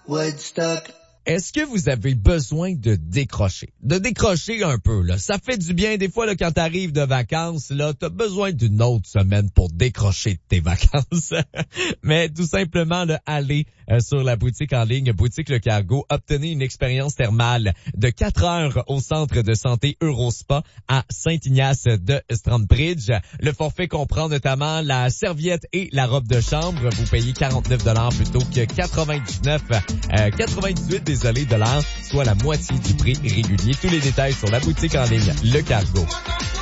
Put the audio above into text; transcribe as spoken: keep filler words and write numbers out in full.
Woodstock. Est-ce que vous avez besoin de décrocher? De décrocher un peu, là. Ça fait du bien, des fois, là, quand t'arrives de vacances, là, t'as besoin d'une autre semaine pour décrocher de tes vacances. Mais tout simplement, là, aller euh, sur la boutique en ligne, Boutique Le Cargo, obtenez une expérience thermale de quatre heures au centre de santé Eurospa à Saint-Ignace de Strandbridge. Le forfait comprend notamment la serviette et la robe de chambre. Vous payez quarante-neuf dollars plutôt que quatre-vingt-dix-neuf, euh, quatre-vingt-dix-huit désolé, dollars, soit la moitié du prix régulier. Tous les détails sur la boutique en ligne Le Cargo.